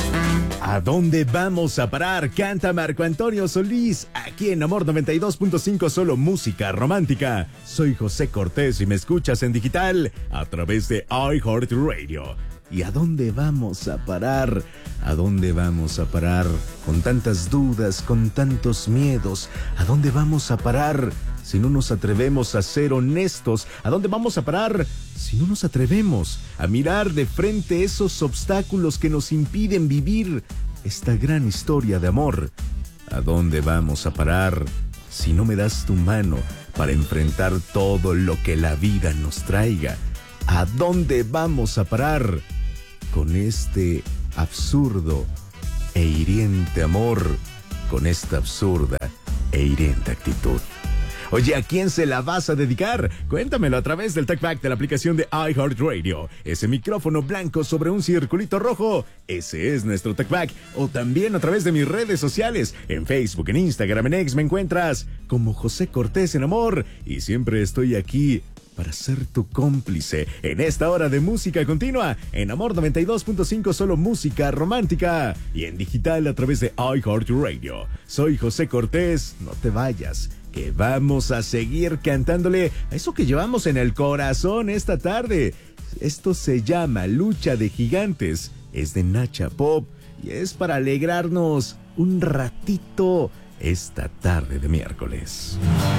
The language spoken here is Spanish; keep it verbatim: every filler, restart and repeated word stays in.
¿A dónde vamos a parar? Canta Marco Antonio Solís, aquí en Amor noventa y dos punto cinco, solo música romántica. Soy José Cortés y me escuchas en digital a través de iHeartRadio. ¿Y a dónde vamos a parar? ¿A dónde vamos a parar? Con tantas dudas, con tantos miedos. ¿A dónde vamos a parar si no nos atrevemos a ser honestos? ¿A dónde vamos a parar si no nos atrevemos a mirar de frente esos obstáculos que nos impiden vivir esta gran historia de amor? ¿A dónde vamos a parar si no me das tu mano para enfrentar todo lo que la vida nos traiga? ¿A dónde vamos a parar con este absurdo e hiriente amor, con esta absurda e hiriente actitud? Oye, ¿a quién se la vas a dedicar? Cuéntamelo a través del TalkBack de la aplicación de iHeartRadio. Ese micrófono blanco sobre un circulito rojo, ese es nuestro TalkBack. O también a través de mis redes sociales. En Facebook, en Instagram, en X me encuentras como José Cortés en Amor. Y siempre estoy aquí para ser tu cómplice en esta hora de música continua en Amor noventa y dos punto cinco, solo música romántica, y en digital a través de iHeartRadio. Soy José Cortés, no te vayas, que vamos a seguir cantándole a eso que llevamos en el corazón esta tarde. Esto se llama Lucha de Gigantes, es de Nacha Pop y es para alegrarnos un ratito esta tarde de miércoles.